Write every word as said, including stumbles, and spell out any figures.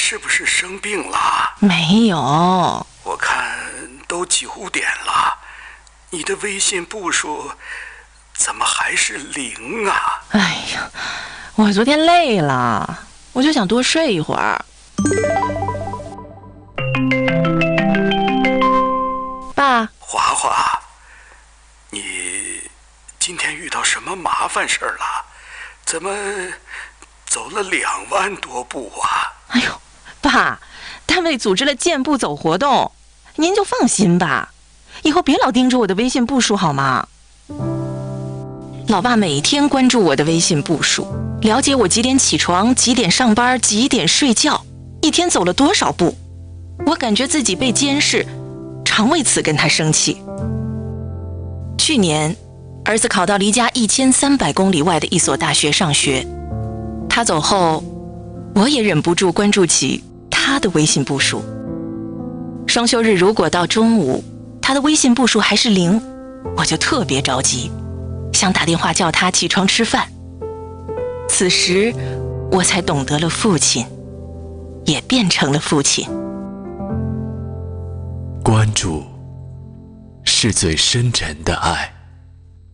是不是生病了？ 没有。 我看都几乎点了，你的微信步数怎么还是零啊？ 哎呀，我昨天累了，我就想多睡一会儿。爸， 华华，你今天遇到什么麻烦事儿了？怎么走了两万多步啊？ 哎呦，爸，单位组织了健步走活动，您就放心吧，以后别老盯着我的微信步数好吗？老爸每天关注我的微信步数，了解我几点起床、几点上班、几点睡觉，一天走了多少步。我感觉自己被监视，常为此跟他生气。去年，儿子考到离家一千三百公里外的一所大学上学，他走后，我也忍不住关注起他的微信步数。双休日如果到中午，他的微信步数还是零，我就特别着急，想打电话叫他起床吃饭。此时，我才懂得了父亲，也变成了父亲。 关注是最深沉的爱。